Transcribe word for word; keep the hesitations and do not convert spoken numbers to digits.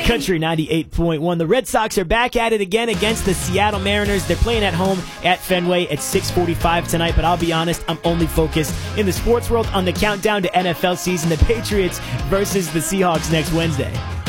Country ninety-eight point one. The Red Sox are back at it again against the Seattle Mariners. They're playing at home at Fenway at six forty-five tonight, but I'll be honest, I'm only focused in the sports world on the countdown to N F L season, the Patriots versus the Seahawks next Wednesday.